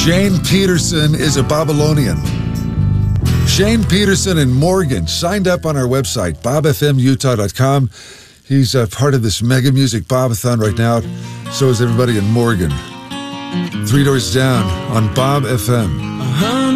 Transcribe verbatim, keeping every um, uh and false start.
Shane Peterson is a Babylonian. Shane Peterson in Morgan signed up on our website, bob f m utah dot com. He's uh, part of this mega music Bobathon right now. So is everybody in Morgan. Three doors down on Bob F M. Uh-huh.